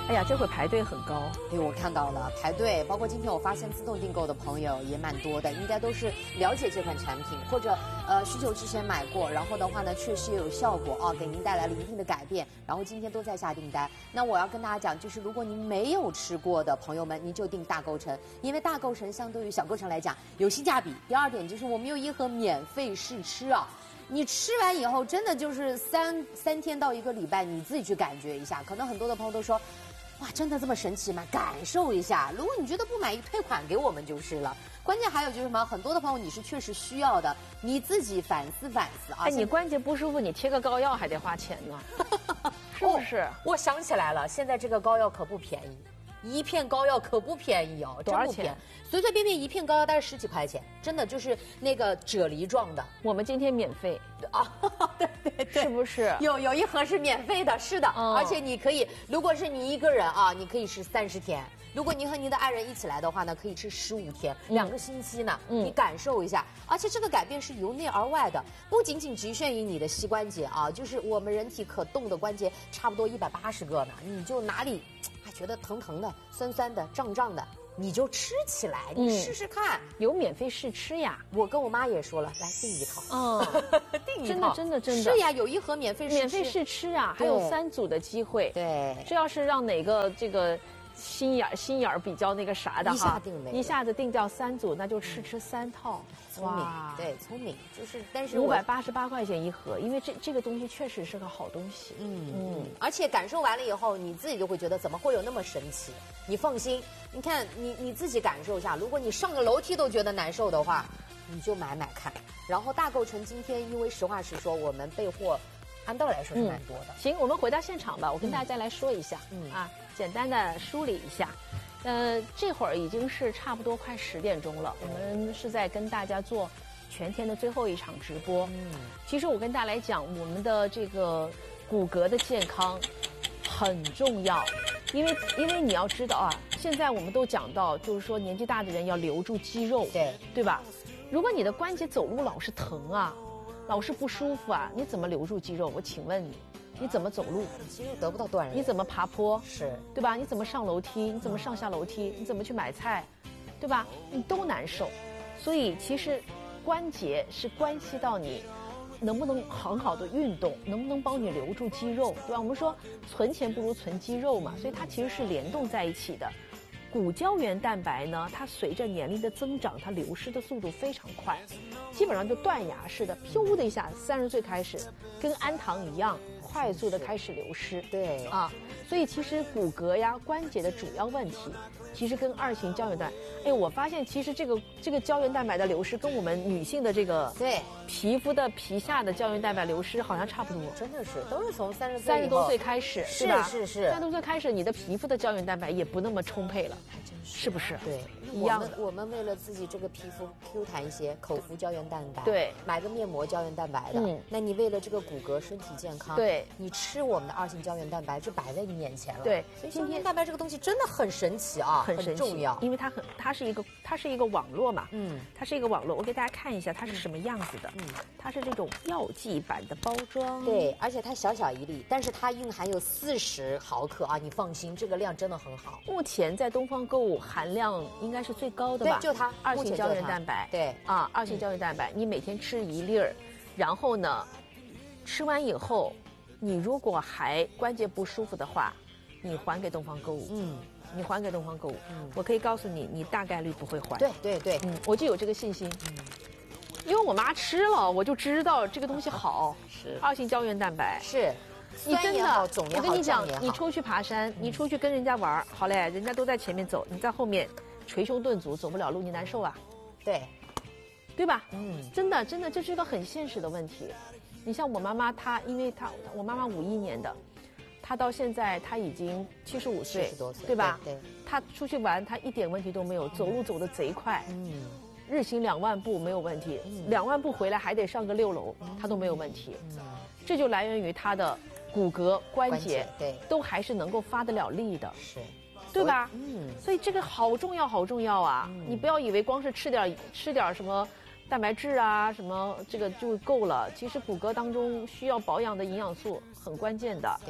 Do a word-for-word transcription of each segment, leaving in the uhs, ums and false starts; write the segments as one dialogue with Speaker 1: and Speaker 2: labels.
Speaker 1: 哎呀，这会排队很高。
Speaker 2: 对，我看到了排队，包括今天我发现自动订购的朋友也蛮多的，应该都是了解这款产品，或者呃许久之前买过，然后的话呢确实也有效果啊，给您带来了一定的改变，然后今天都在下订单。那我要跟大家讲，就是如果您没有吃过的朋友们，您就订大构成，因为大构成相对于小构成来讲有性价比。第二点就是我们有一盒免费试吃啊。你吃完以后，真的就是三三天到一个礼拜，你自己去感觉一下。可能很多的朋友都说，哇，真的这么神奇吗？感受一下。如果你觉得不满意，退款给我们就是了。关键还有就是什么？很多的朋友你是确实需要的，你自己反思反思啊。
Speaker 1: 哎，你关节不舒服，你贴个膏药还得花钱呢，是不是、哦？
Speaker 2: 我想起来了，现在这个膏药可不便宜。一片膏药可不便宜哦，
Speaker 1: 多少钱？
Speaker 2: 随随便便一片膏药大概十几块钱，真的就是那个啫喱状的。
Speaker 1: 我们今天免费
Speaker 2: 啊，对对对，
Speaker 1: 是不是？
Speaker 2: 有有一盒是免费的，是的，
Speaker 1: 嗯、
Speaker 2: 而且你可以，如果是你一个人啊，你可以吃三十天；如果您和您的爱人一起来的话呢，可以吃十五天，嗯、两个星期呢，嗯、你感受一下。而且这个改变是由内而外的，不仅仅局限于你的膝关节啊，就是我们人体可动的关节差不多一百八十个呢，你就哪里还觉得疼疼的、酸酸的、胀胀的，你就吃起来，你试试看。
Speaker 1: 嗯、有免费试吃呀！
Speaker 2: 我跟我妈也说了，来订一套。
Speaker 1: 嗯，
Speaker 2: 订一套，
Speaker 1: 真的真的真的
Speaker 2: 是呀，有一盒免费试吃
Speaker 1: 免费试吃啊，还有三组的机会。
Speaker 2: 对，
Speaker 1: 这要是让哪个这个心眼心眼比较那个啥的哈，
Speaker 2: 一下定没，
Speaker 1: 一下子定掉三组，那就吃吃三套。
Speaker 2: 聪明，对，聪明，就是，但是
Speaker 1: 五百八十八块钱一盒，因为这这个东西确实是个好东西，
Speaker 2: 嗯嗯，而且感受完了以后，你自己就会觉得怎么会有那么神奇？你放心，你看你你自己感受一下，如果你上个楼梯都觉得难受的话，你就买买看。然后大构成今天，因为实话实说，我们备货按道理来说是蛮多的。
Speaker 1: 嗯、行，我们回到现场吧，我跟大家再来说一下，嗯啊，简单的梳理一下。呃，这会儿已经是差不多快十点钟了，我们是在跟大家做全天的最后一场直播。嗯，其实我跟大家来讲，我们的这个骨骼的健康很重要，因为因为你要知道啊，现在我们都讲到，就是说年纪大的人要留住肌肉，
Speaker 2: 对
Speaker 1: 对吧？如果你的关节走路老是疼啊，老是不舒服啊，你怎么留住肌肉？我请问你。你怎么走路？
Speaker 2: 肌肉得不到锻炼。
Speaker 1: 你怎么爬坡？
Speaker 2: 是，
Speaker 1: 对吧？你怎么上楼梯？你怎么上下楼梯？你怎么去买菜？对吧？你都难受。所以其实关节是关系到你能不能很好的运动，能不能帮你留住肌肉，对吧？我们说存钱不如存肌肉嘛，所以它其实是联动在一起的。骨胶原蛋白呢，它随着年龄的增长，它流失的速度非常快，基本上就断崖式的，噗的一下，三十岁开始，跟氨糖一样。快速的开始流失，
Speaker 2: 对
Speaker 1: 啊，所以其实骨骼呀、关节的主要问题，其实跟二型胶原蛋白，哎，我发现其实这个这个胶原蛋白的流失，跟我们女性的这个
Speaker 2: 对
Speaker 1: 皮肤的皮下的胶原蛋白流失好像差不多，
Speaker 2: 真的是都是从三十
Speaker 1: 三十多岁开始，
Speaker 2: 是
Speaker 1: 对吧？
Speaker 2: 是是，
Speaker 1: 三十多岁开始，你的皮肤的胶原蛋白也不那么充沛了，
Speaker 2: 还真是，
Speaker 1: 是不是？
Speaker 2: 对，
Speaker 1: 一样
Speaker 2: 的。我们为了自己这个皮肤 Q 弹一些，口服胶原蛋白，
Speaker 1: 对，
Speaker 2: 买个面膜胶原蛋白的，嗯，那你为了这个骨骼身体健康，
Speaker 1: 对。
Speaker 2: 你吃我们的二型胶原蛋白就摆在你眼前了。
Speaker 1: 对，
Speaker 2: 所以胶原蛋白这个东西真的很神奇啊，
Speaker 1: 很神奇，
Speaker 2: 重要，
Speaker 1: 因为它很，它是一个，它是一个网络嘛，
Speaker 2: 嗯，
Speaker 1: 它是一个网络。我给大家看一下它是什么样子的，嗯，它是这种药剂版的包装，
Speaker 2: 对，而且它小小一粒，但是它蕴含有四十毫克啊，你放心，这个量真的很好。
Speaker 1: 目前在东方购物含量应该是最高的吧？
Speaker 2: 对，就它，
Speaker 1: 二型胶原蛋白，
Speaker 2: 对，
Speaker 1: 啊，二型胶原蛋白，你每天吃一粒儿，然后呢，吃完以后。你如果还关节不舒服的话，你还给东方购物。嗯，你还给东方购物。嗯，我可以告诉你，你大概率不会还。
Speaker 2: 对对对，
Speaker 1: 嗯，我就有这个信心。嗯，因为我妈吃了，我就知道这个东西好。
Speaker 2: 是。二
Speaker 1: 型胶原蛋白。
Speaker 2: 是。
Speaker 1: 你真的，
Speaker 2: 我
Speaker 1: 跟你讲，你出去爬山，你出去跟人家玩，好嘞，人家都在前面走，你在后面捶胸顿足走不了路，你难受啊。
Speaker 2: 对。
Speaker 1: 对吧？
Speaker 2: 嗯。
Speaker 1: 真的，真的，这是一个很现实的问题。你像我妈妈，她因为她我妈妈五一年的，她到现在她已经七十五岁，
Speaker 2: 七十多岁，
Speaker 1: 对吧？
Speaker 2: 对。
Speaker 1: 她出去玩，她一点问题都没有，走路走得贼快，嗯，日行两万步没有问题，嗯、两万步回来还得上个六楼，她都没有问题。嗯，这就来源于她的骨骼关节，
Speaker 2: 关节对，
Speaker 1: 都还是能够发得了力的，
Speaker 2: 是，
Speaker 1: 对吧？
Speaker 2: 嗯，
Speaker 1: 所以这个好重要，好重要啊！嗯、你不要以为光是吃点吃点什么。蛋白质啊，什么这个就够了。其实骨骼当中需要保养的营养素很关键的。
Speaker 2: 对，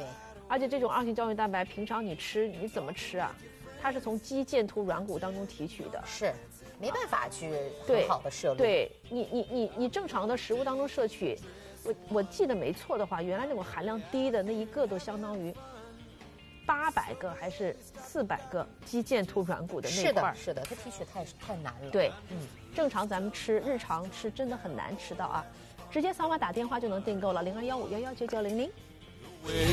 Speaker 1: 而且这种二型胶原蛋白，平常你吃你怎么吃啊？它是从肌腱突软骨当中提取的，
Speaker 2: 是没办法去很好的摄入。
Speaker 1: 对你，你你你正常的食物当中摄取，我我记得没错的话，原来那种含量低的那一个都相当于八百个还是四百个肌腱突软骨的那块儿。
Speaker 2: 是的，是的，它提取太太难了。
Speaker 1: 对，嗯，正常咱们吃日常吃真的很难吃到啊，直接扫码打电话就能订购了，零二幺五幺幺九九零零。